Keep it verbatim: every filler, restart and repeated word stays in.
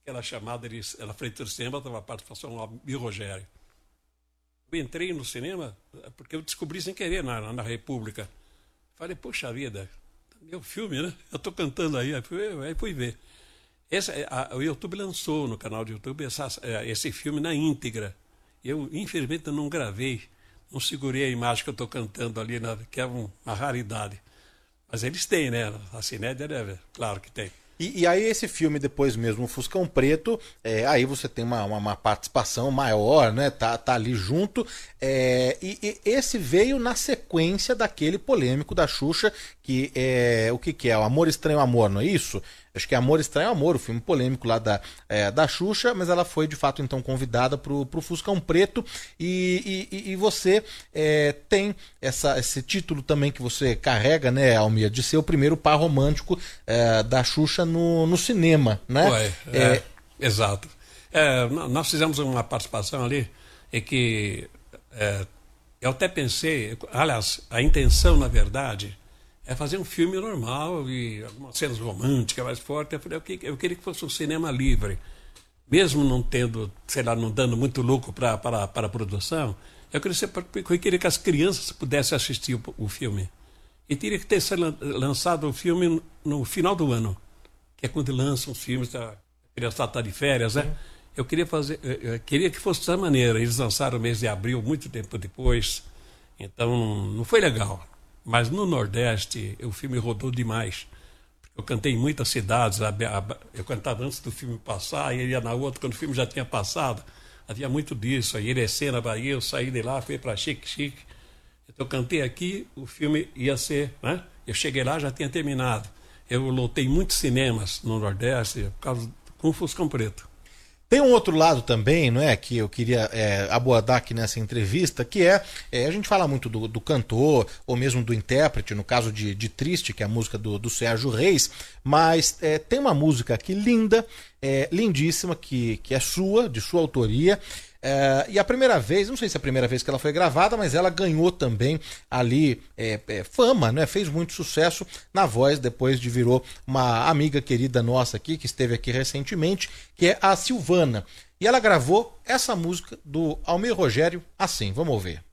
aquela chamada, eles, na frente do cinema, estava a participação do Almir Rogério. Eu entrei no cinema porque eu descobri sem querer na, na República. Falei, poxa vida, meu filme, né? Eu estou cantando aí, aí fui, aí fui ver. Esse, a, o YouTube lançou no canal do YouTube essa, esse filme na íntegra. Eu, infelizmente, não gravei, não segurei a imagem que eu estou cantando ali, na, que é um, uma raridade. Mas eles têm, né? A Cinédia deve, claro que tem. E, e aí esse filme depois mesmo, o Fuscão Preto, é, aí você tem uma, uma, uma participação maior, né? Tá, tá ali junto. É, e, e esse veio na sequência daquele polêmico da Xuxa, que é o que, que é? O Amor Estranho Amor, não é isso? Acho que é Amor Estranho Amor, o filme polêmico lá da, é, da Xuxa, mas ela foi de fato então convidada pro, pro Fuscão Preto e, e, e você é, tem essa, esse título também que você carrega, né, Almir, de ser o primeiro par romântico é, da Xuxa no, no cinema, né? Ué, é, é, exato. É, nós fizemos uma participação ali em que é, eu até pensei, aliás, a intenção na verdade é fazer um filme normal e algumas cenas românticas mais fortes. Eu falei, eu, eu queria que fosse um cinema livre. Mesmo não tendo, sei lá, não dando muito lucro para para a produção, eu queria, ser, eu queria que as crianças pudessem assistir o, o filme. E teria que ter sido lançado o filme no, no final do ano, que é quando lançam os filmes, a criança está de férias, né? Eu queria fazer, eu, eu queria que fosse dessa maneira. Eles lançaram no mês de abril, muito tempo depois. Então, não foi legal. Mas no Nordeste, o filme rodou demais. Eu cantei em muitas cidades. Eu cantava antes do filme passar, e ia na outra quando o filme já tinha passado. Havia muito disso. Aí Irecê, na Bahia, eu saí de lá, fui para Chique Chique. Então, eu cantei aqui, o filme ia ser, né? Eu cheguei lá, já tinha terminado. Eu lotei muitos cinemas no Nordeste por causa com o Fuscão Preto. Tem um outro lado também, não é, que eu queria é, abordar aqui nessa entrevista, que é, é a gente fala muito do, do cantor, ou mesmo do intérprete, no caso de, de Triste, que é a música do, do Sérgio Reis, mas é, tem uma música aqui linda, é, lindíssima, que, que é sua, de sua autoria, é, e a primeira vez, não sei se é a primeira vez que ela foi gravada, mas ela ganhou também ali é, é, fama, né? Fez muito sucesso na voz, depois de virou uma amiga querida nossa aqui, que esteve aqui recentemente, que é a Silvana. E ela gravou essa música do Almir Rogério assim, vamos ouvir.